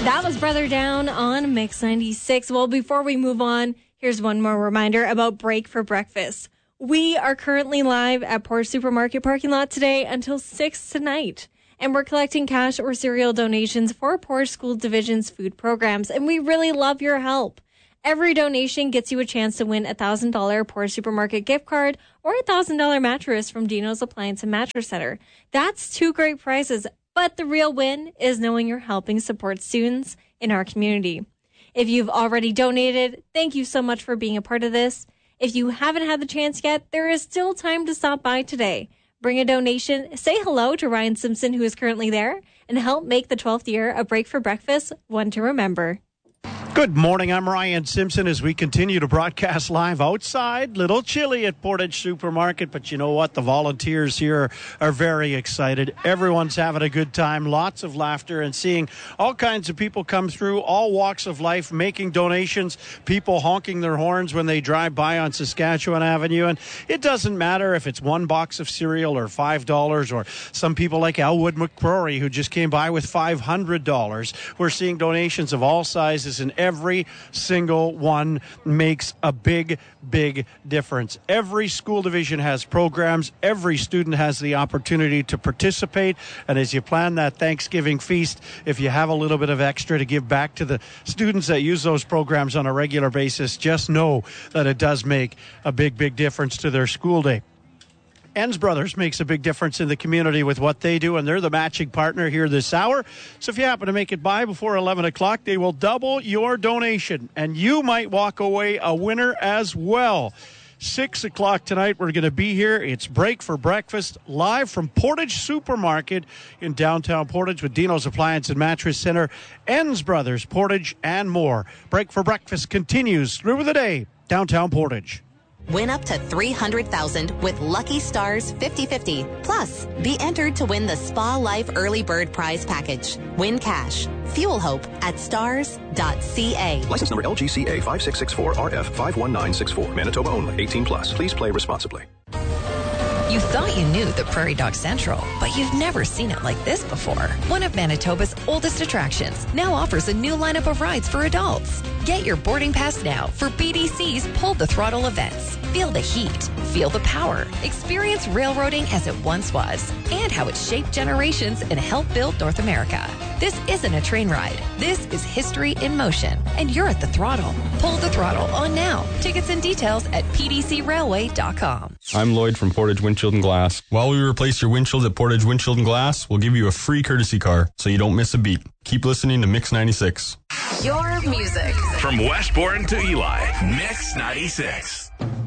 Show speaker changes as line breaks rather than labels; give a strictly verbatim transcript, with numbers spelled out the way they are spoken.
That was Brother Down on Mix ninety-six. Well, before we move on, here's one more reminder about Break for Breakfast. We are currently live at Portage Supermarket parking lot today until six tonight. And we're collecting cash or cereal donations for Portage School Division's food programs. And we really love your help. Every donation gets you a chance to win a one thousand dollars Portage Supermarket gift card or a one thousand dollars mattress from Dino's Appliance and Mattress Center. That's two great prizes. But the real win is knowing you're helping support students in our community. If you've already donated, thank you so much for being a part of this. If you haven't had the chance yet, there is still time to stop by today. Bring a donation, say hello to Ryan Simpson, who is currently there, and help make the twelfth year of Break for Breakfast one to remember.
Good morning. I'm Ryan Simpson as we continue to broadcast live outside. Little chilly at Portage Supermarket, but you know what? The volunteers here are very excited. Everyone's having a good time, lots of laughter, and seeing all kinds of people come through, all walks of life, making donations, people honking their horns when they drive by on Saskatchewan Avenue. And it doesn't matter if it's one box of cereal or five dollars, or some people like Elwood McCrory who just came by with five hundred dollars. We're seeing donations of all sizes, and every single one makes a big, big difference. Every school division has programs. Every student has the opportunity to participate. And as you plan that Thanksgiving feast, if you have a little bit of extra to give back to the students that use those programs on a regular basis, just know that it does make a big, big difference to their school day. Enns Brothers makes a big difference in the community with what they do, and they're the matching partner here this hour. So if you happen to make it by before eleven o'clock, they will double your donation, and you might walk away a winner as well. six o'clock tonight, we're going to be here. It's Break for Breakfast, live from Portage Supermarket in downtown Portage with Dino's Appliance and Mattress Center, Enns Brothers, Portage, and more. Break for Breakfast continues through the day, downtown Portage.
Win up to three hundred thousand dollars with Lucky Stars fifty fifty. Plus, be entered to win the Spa Life Early Bird Prize Package. Win cash. Fuel hope at stars dot c a.
License number L G C A five six six four R F five one nine six four. Manitoba only. eighteen plus. Please play responsibly.
You thought you knew the Prairie Dog Central, but you've never seen it like this before. One of Manitoba's oldest attractions now offers a new lineup of rides for adults. Get your boarding pass now for B D C's Pull the Throttle events. Feel the heat, feel the power, experience railroading as it once was, and how it shaped generations and helped build North America. This isn't a train ride. This is history in motion, and you're at the throttle. Pull the Throttle on now. Tickets and details at p d c railway dot com.
I'm Lloyd from Portage Windshield and Glass. While we replace your windshields at Portage Windshield and Glass, we'll give you a free courtesy car so you don't miss a beat. Keep listening to Mix ninety-six.
Your music.
From Westbourne to Eli, Mix ninety-six.